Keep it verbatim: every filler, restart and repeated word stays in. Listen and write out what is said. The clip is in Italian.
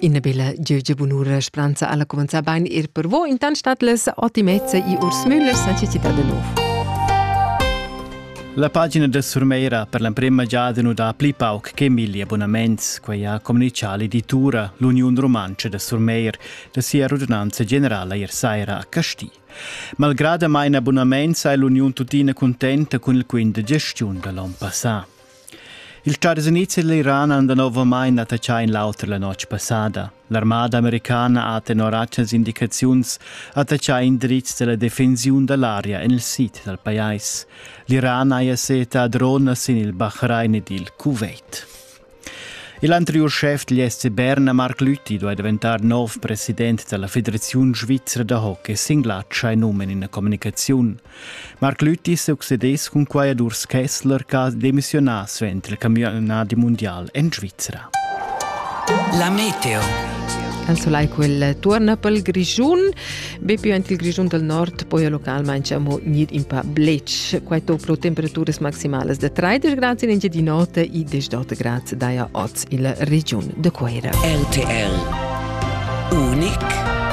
In bella Giugia Bunura Speranza alla comincia bene ir per voi. Intanto state le ottimezze i Urs Müller, Sanchez Città de Nuovo. La pagina del Surmeira per la prima giornata da Plipauk che mille abbonamenti che ha comunicato l'editura l'Unione Romancia del Surmeira da sia ordinanza generale ieri sera a Castì. Malgrado mai in abbonamenti è l'Unione tutina contenta con il quinto gestione dell'anno passato. Il Stati Uniti e l'Iran hanno nuovamente mai attaccato in l'altra la notte passata. L'armata americana ha tenorato le indicazioni attaccato in diritto della difensione dell'aria nel sito del paese. L'Iran ha assetato droni nel Bahrain e il Kuwait. L'anteriore chef degli S C Berna, Marc Lüthi, deve diventare nuovo presidente della Federazione Svizzera di Hockey, singlaccia e nome in comunicazione. Marc Lüthi succedesse con quaia d'Urs Kessler che ha demissionato entro il campionato mondiale in Svizzera. La meteo. Also lei quel torna pel Grigiun, be più anche il Grigiun del nord, poi locale mangiamo nid in pa blec. Quaito pro temperaturas maximales de tredici gradi in di notte e diciotto gradi daia oz il region de Queira. L T L. Unic